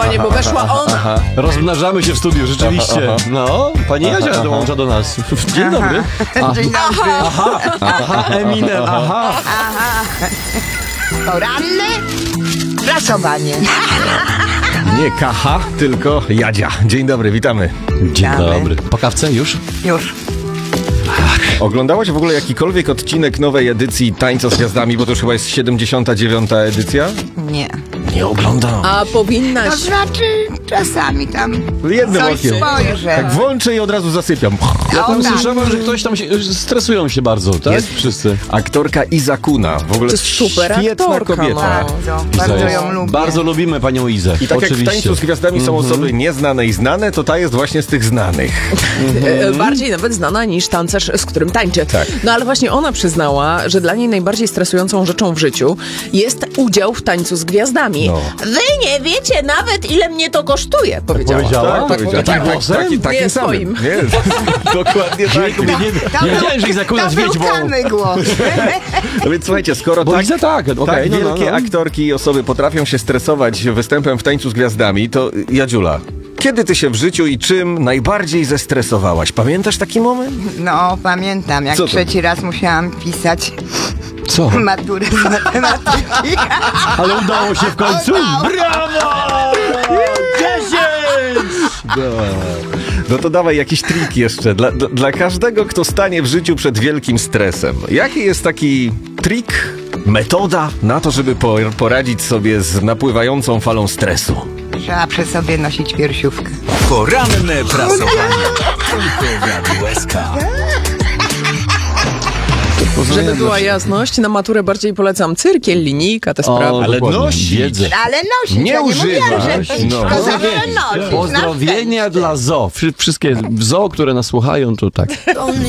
zdecydowanie, bo weszła ona. Rozmnażamy się w studiu, rzeczywiście. No, pani Jadzia dołącza do nas. Dzień dobry. Dzień dobry. Aha, Eminem, aha. Poranne prasowanie. Nie Kacha, tylko Jadzia. Dzień dobry, witamy. Dzień Witamy. dobry. Po kawce już? Już. Oglądałaś w ogóle jakikolwiek odcinek nowej edycji Tańca z Gwiazdami, bo to już chyba jest 79. edycja? Nie. Nie oglądam. A powinnaś. To znaczy czasami tam Jednym coś okiem. spojrzę. Tak włączę i od razu zasypiam. Ja tam O, tak. słyszałem, że ktoś tam się, stresują się bardzo, tak? Jest. Wszyscy. Aktorka Iza Kuna. W ogóle To jest super świetna aktorka, kobieta. no. Bardzo Iza ją jest- lubię. Bardzo lubimy panią Izę. I tak jak w oczywiście. Tańcu z Gwiazdami są osoby nieznane i znane, to ta jest właśnie z tych znanych. Bardziej nawet znana niż tancerz, z którym tańczy. Tak. No ale właśnie ona przyznała, że dla niej najbardziej stresującą rzeczą w życiu jest udział w Tańcu z Gwiazdami. No. Wy nie wiecie nawet, ile mnie to kosztuje, powiedziała. powiedziała? Tak, powiedziała. powiedziała. Takim Nie samym. swoim. Nie, dokładnie tak. Nie wiedziałem, że ich zakuna To zwiedź, był bo... Kamy głos. No więc słuchajcie, skoro Bo tak, Iza tak, okej, tak no, wielkie no. aktorki i osoby potrafią się stresować występem w Tańcu z Gwiazdami, to Jadziula, kiedy ty się w życiu i czym najbardziej zestresowałaś? Pamiętasz taki moment? No, pamiętam, jak Co to? trzeci raz musiałam pisać Co? maturę z matematyki. Ale udało się w końcu? Brawo! 10! No to dawaj jakiś trik jeszcze. Dla każdego, kto stanie w życiu przed wielkim stresem. Jaki jest taki trik, metoda na to, żeby poradzić sobie z napływającą falą stresu? Trzeba przy sobie nosić piersiówkę. Poranne prasowanie. Tylko w Radiu SK. Żeby była jasność, na maturę bardziej polecam cyrkiel, linijka, te sprawy. ale dokładnie, nosić. wiedzę. Ale nosić, Nie ja nie mówiłam, używasz. że No. tylko zawsze nosić. na Pozdrowienia szczęście. dla zoo. Wszystkie zoo, które nas słuchają, to tak.